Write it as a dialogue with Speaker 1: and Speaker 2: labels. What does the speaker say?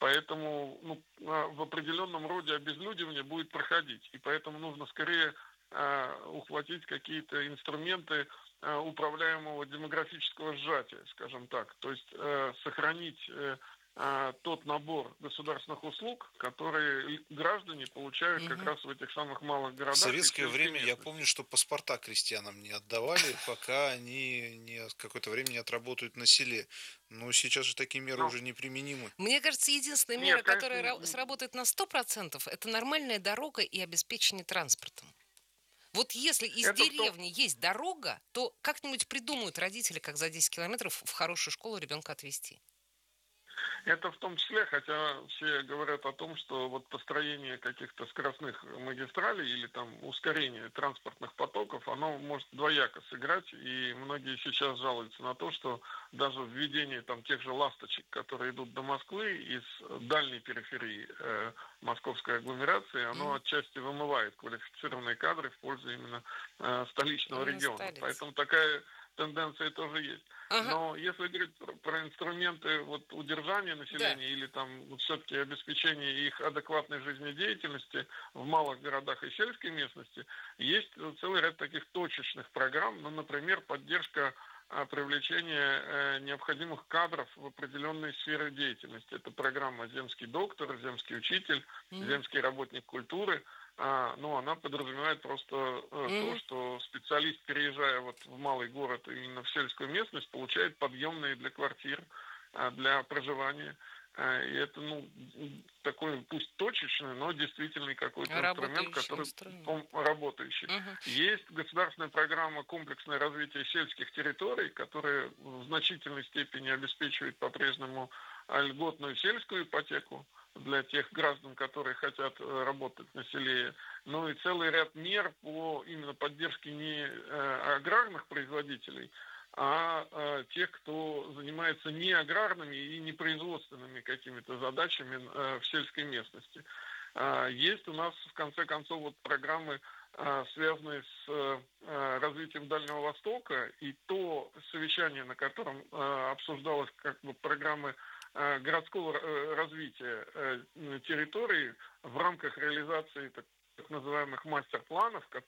Speaker 1: Поэтому в определенном роде обезлюдивание будет проходить. И поэтому нужно скорее ухватить какие-то инструменты управляемого демографического сжатия, скажем так. То есть сохранить тот набор государственных услуг, которые граждане получают как
Speaker 2: Мгм.
Speaker 1: раз в этих самых малых
Speaker 3: В
Speaker 1: городах и в
Speaker 3: советское
Speaker 1: сельской
Speaker 3: время я
Speaker 1: местности.
Speaker 3: помню, что паспорта крестьянам не отдавали, пока они какое-то время не отработают на селе. Но сейчас же такие меры
Speaker 1: Ну,
Speaker 3: уже неприменимы.
Speaker 2: Мне кажется, единственная мера,
Speaker 1: нет,
Speaker 2: которая
Speaker 1: конечно,
Speaker 2: сработает на 100%, это нормальная дорога и обеспечение транспортом. Вот если из
Speaker 1: это в том,
Speaker 2: деревни есть дорога, то как-нибудь придумают родители, как за 10 километров в хорошую школу ребенка отвезти.
Speaker 1: Это в том числе, хотя все говорят о том, что вот построение каких-то скоростных магистралей или там ускорение транспортных потоков, оно может двояко сыграть, и многие сейчас жалуются на то, что даже введение там тех же ласточек, которые идут до Москвы из дальней периферии московской агломерации, оно
Speaker 2: Мгм.
Speaker 1: отчасти вымывает квалифицированные кадры в пользу именно столичного
Speaker 2: Именно
Speaker 1: региона.
Speaker 2: столица.
Speaker 1: Поэтому такая тенденция тоже есть.
Speaker 2: Ага,
Speaker 1: Но если говорить про инструменты вот, удержания
Speaker 2: да.
Speaker 1: населения или там вот, все-таки обеспечения их адекватной жизнедеятельности в малых городах и сельской местности, есть целый ряд таких точечных программ, ну, например, поддержка привлечения необходимых кадров в определенные сферы деятельности. Это программа «Земский доктор», «Земский учитель»,
Speaker 2: Мгм.
Speaker 1: «Земский работник культуры». Ну, она подразумевает просто то,
Speaker 2: Мгм.
Speaker 1: что специалист, переезжая вот в малый город, именно в сельскую местность, получает подъемные для квартир, для проживания. И это, ну, такой, пусть точечный, но действительный какой-то инструмент,
Speaker 2: Работающий
Speaker 1: который
Speaker 2: инструмент.
Speaker 1: работающий.
Speaker 2: Мгм.
Speaker 1: Есть государственная программа «Комплексное развитие сельских территорий», которая в значительной степени обеспечивает по-прежнему льготную сельскую ипотеку для тех граждан, которые хотят работать на селе. Ну и целый ряд мер по именно поддержке не аграрных производителей, а тех, кто занимается не аграрными и не производственными какими-то задачами в сельской местности. Есть у нас, в конце концов, вот программы, связанные с развитием Дальнего Востока, и то совещание, на котором обсуждалось как бы программы городского развития территории в рамках реализации так называемых мастер-планов,